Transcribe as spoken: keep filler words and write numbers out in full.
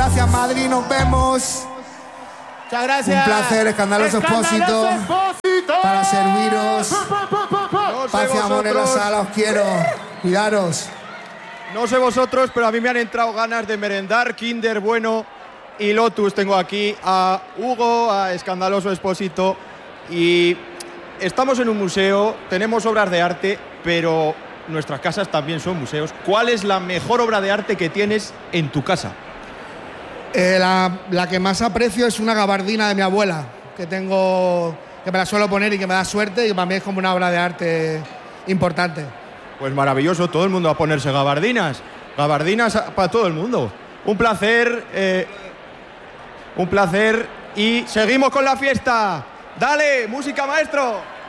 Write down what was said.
Gracias, Madrid, nos vemos. Muchas gracias. Un placer, Escandaloso Expósito, para serviros. No sé Paz y amor en la vosotros. sala, os quiero. Cuidaros. No sé vosotros, pero a mí me han entrado ganas de merendar Kinder Bueno y Lotus. Tengo aquí a Hugo, a Escandaloso Expósito, y estamos en un museo, tenemos obras de arte, pero nuestras casas también son museos. ¿Cuál es la mejor obra de arte que tienes en tu casa? Eh, la, la que más aprecio es una gabardina de mi abuela, que tengo, que me la suelo poner y que me da suerte, y para mí es como una obra de arte importante. Pues maravilloso, todo el mundo a ponerse gabardinas. Gabardinas a- para todo el mundo. Un placer, eh, un placer, y seguimos con la fiesta. Dale, música, maestro.